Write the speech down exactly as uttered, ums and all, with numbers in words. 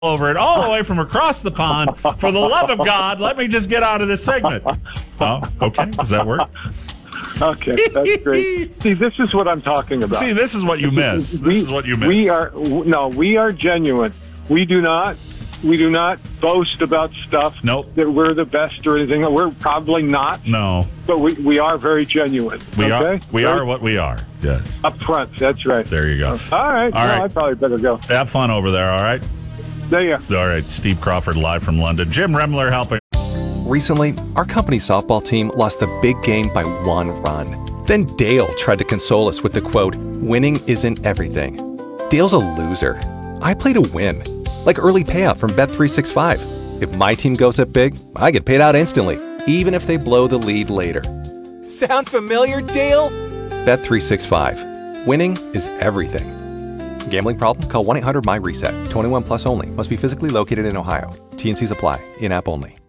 over it all the way from across the pond. For the love of God, let me just get out of this segment. Oh, okay. Does that work? Okay, that's great. See, this is what I'm talking about. See, this is what you miss. This we, is what you miss. We are no, we are genuine. We do not, we do not boast about stuff. Nope. That we're the best or anything. We're probably not. No. But we, we are very genuine. We okay? are. We very are what we are. Yes. Up front. That's right. There you go. All right. All well, right. I probably better go. Have fun over there. All right. There you go. All right. Steve Crawford live from London. Jim Remler helping. Recently, our company softball team lost the big game by one run. Then Dale tried to console us with the quote, "Winning isn't everything." Dale's a loser. I play to win. Like early payout from Bet three sixty-five. If my team goes up big, I get paid out instantly, even if they blow the lead later. Sound familiar, Dale? Bet three sixty-five. Winning is everything. Gambling problem? Call one eight hundred M Y RESET. twenty-one plus only. Must be physically located in Ohio. T and Cs apply. In-app only.